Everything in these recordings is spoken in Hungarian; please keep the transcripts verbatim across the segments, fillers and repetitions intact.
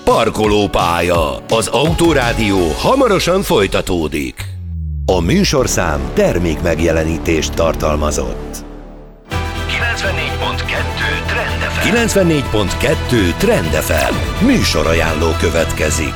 Parkolópálya. Az Autorádió hamarosan folytatódik. A műsorszám termék megjelenítést tartalmazott. kilencvennégy pont kettő Trend ef em. kilencvennégy pont kettő Trend ef em. Műsorajánló következik.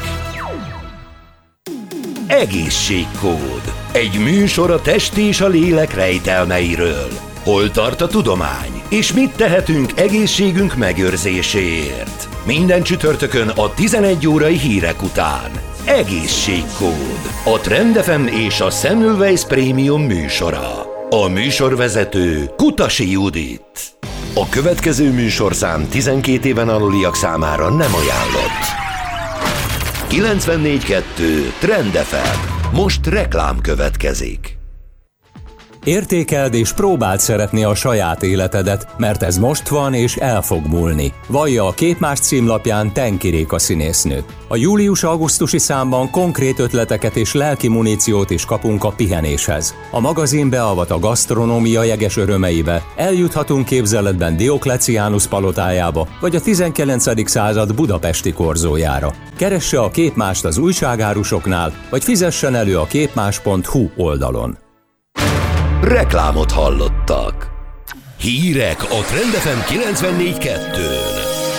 Egészségkód. Egy műsor a test és a lélek rejtelmeiről. Hol tart a tudomány? És mit tehetünk egészségünk megőrzéséért? Minden csütörtökön a tizenegy órai hírek után. Egészségkód. A Trend ef em és a Semmelweis Prémium műsora. A műsorvezető Kutasi Judit. A következő műsorszám tizenkét éven aluliak számára nem ajánlott. kilencvennégy kettő Trend ef em. Most reklám következik. Értékeld és próbáld szeretni a saját életedet, mert ez most van és el fog múlni. Vallja a Képmás címlapján Tenki Réka színésznő. A július-augusztusi számban konkrét ötleteket és lelki muníciót is kapunk a pihenéshez. A magazin beavat a gasztronómia jeges örömeibe, eljuthatunk képzeletben Diokleciánus palotájába, vagy a tizenkilencedik század budapesti korzójára. Keresse a Képmást az újságárusoknál, vagy fizessen elő a képmás pont hu oldalon. Reklámot hallottak. Hírek a Trend ef em kilencvennégy kettőn.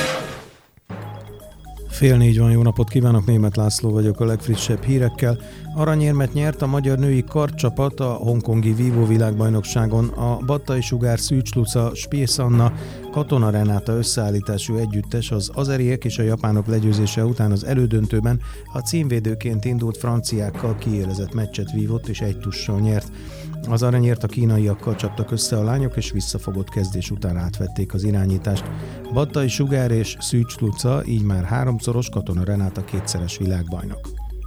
Fél négy van, jó napot kívánok, Németh László vagyok a legfrissebb hírekkel. Aranyérmet nyert a magyar női kardcsapat a hongkongi Vívó világbajnokságon. A Battai Sugár, Szűcs Luca, Spies Anna, Katona Renáta összeállítású együttes az azeriek és a japánok legyőzése után az elődöntőben a címvédőként indult franciákkal kiélezett meccset vívott és egy tussal nyert. Az aranyért a kínaiakkal csaptak össze a lányok, és visszafogott kezdés után átvették az irányítást. Battai Sugár és Szűcs Luca így már háromszoros, Katona Renáta kétszeres világbajnok.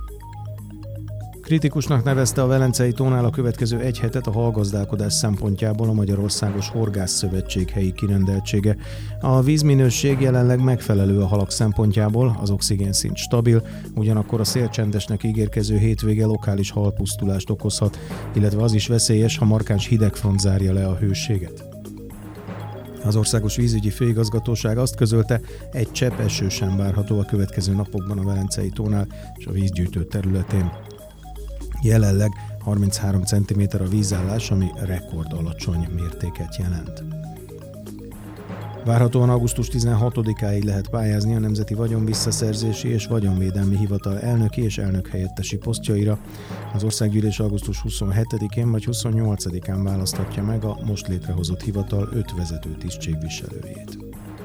Kritikusnak nevezte a Velencei tónál a következő egy hetet a halgazdálkodás szempontjából a Magyarországos Horgászszövetség helyi kirendeltsége. A vízminőség jelenleg megfelelő a halak szempontjából, az oxigénszint stabil, ugyanakkor a szélcsendesnek ígérkező hétvége lokális halpusztulást okozhat, illetve az is veszélyes, ha markáns hidegfront zárja le a hőséget. Az Országos Vízügyi Főigazgatóság azt közölte, egy csepp eső sem várható a következő napokban a Velencei tónál és a vízgyűjtő területén. Jelenleg harminchárom centiméter a vízállás, ami rekord alacsony mértéket jelent. Várhatóan augusztus tizenhatodikáig lehet pályázni a Nemzeti Vagyonvisszaszerzési és Vagyonvédelmi Hivatal elnöki és elnökhelyettesi posztjaira. Az Országgyűlés augusztus huszonhetedikén vagy huszonnyolcadikán választhatja meg a most létrehozott hivatal öt vezető tisztségviselőjét.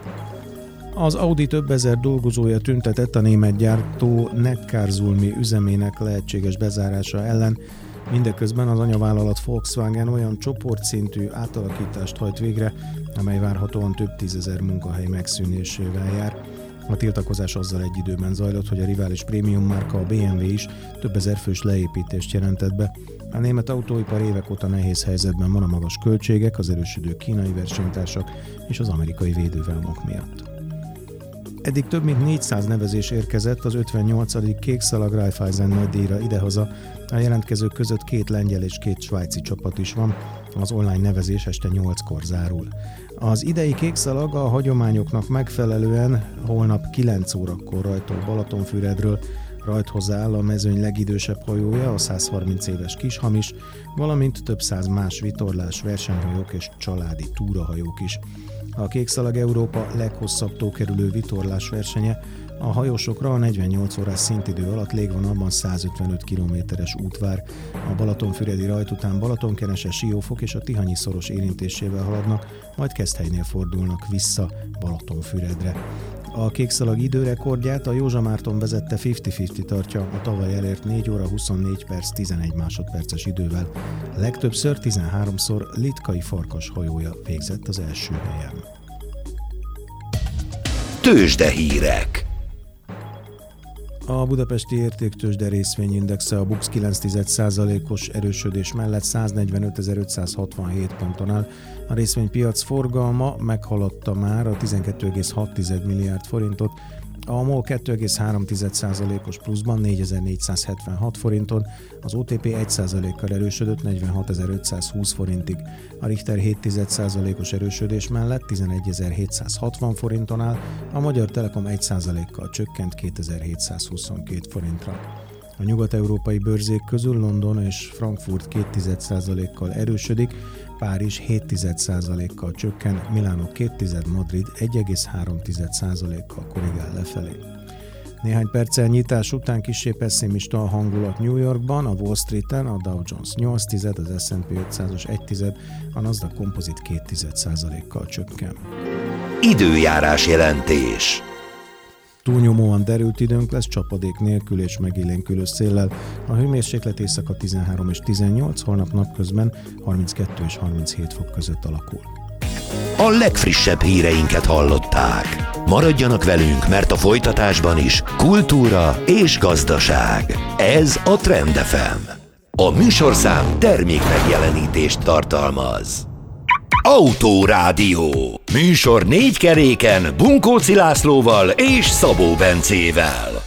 Az Audi több ezer dolgozója tüntetett a német gyártó Neckarsulmi üzemének lehetséges bezárása ellen, mindeközben az anyavállalat Volkswagen olyan csoportszintű átalakítást hajt végre, amely várhatóan több tízezer munkahely megszűnésével jár. A tiltakozás azzal egy időben zajlott, hogy a rivális prémium márka a bé em vé is több ezer fős leépítést jelentett be. A német autóipar évek óta nehéz helyzetben van a magas költségek, az erősödő kínai versenytársak és az amerikai védővámok miatt. Eddig több mint négyszáz nevezés érkezett az ötvennyolcadik Kékszalag Raiffeisen nagydíjra idehaza, a jelentkezők között két lengyel és két svájci csapat is van, az online nevezés este nyolckor zárul. Az idei Kékszalag a hagyományoknak megfelelően holnap kilenc órakor rajtol Balatonfüredről, rajt hozzááll a mezőny legidősebb hajója, a százharminc éves Kishamis, valamint több száz más vitorlás, versenyhajók és családi túrahajók is. A Kékszalag Európa leghosszabb tókerülő vitorlás versenye, a hajósokra a negyvennyolc órás szintidő alatt légvonalban százötvenöt kilométeres út vár. A Balatonfüredi rajt után Balatonkenese, Siófok és a Tihanyi szoros érintésével haladnak, majd Keszthelynél fordulnak vissza Balatonfüredre. A Kékszalag időrekordját a Józsa Márton vezette ötven-ötven tartja a tavaly elért négy óra huszonnégy perc tizenegy másodperces idővel. Legtöbbször tizenháromszor Litkai Farkas hajója végzett az első helyen. Tőzsdehírek. A budapesti értéktőzsde részvényindexe a BUX kilenc egész egy százalékos erősödés mellett száznegyvenötezer-ötszázhatvanhét ponton áll. A részvénypiac forgalma meghaladta már a tizenkét egész hat milliárd forintot, A MOL kettő egész három százalékos pluszban négyezer-négyszázhetvenhat forinton, az o té pé egy százalékkal erősödött negyvenhatezer-ötszázhúsz forintig, a Richter hét százalékos erősödés mellett tizenegyezer-hétszázhatvan forinton áll, a Magyar Telekom egy százalékkal csökkent kétezer-hétszázhuszonkét forintra. A nyugat-európai bőrzék közül London és Frankfurt két százalékkal erősödik, Párizs hét százalékkal csökken, Milánó két, Madrid egy egész három százalékkal korrigál lefelé. Néhány perccel nyitás után kissé pesszimista a hangulat New Yorkban, a Wall Streeten a Dow Jones nyolc, az es and pé ötszázas egy, a Nasdaq Composite két százalékkal csökken. Időjárás jelentés. Túlnyomóan derült időnk lesz, csapadék nélkül és megélénkülő széllel. A hőmérséklet éjszaka tizenhárom és tizennyolc, holnap napközben harminckettő és harminchét fok között alakul. A legfrissebb híreinket hallották. Maradjanak velünk, mert a folytatásban is kultúra és gazdaság. Ez a Trend ef em. A műsorszám termék megjelenítést tartalmaz. Autórádió. Műsor négy keréken Bunkóci Lászlóval és Szabó Bencével.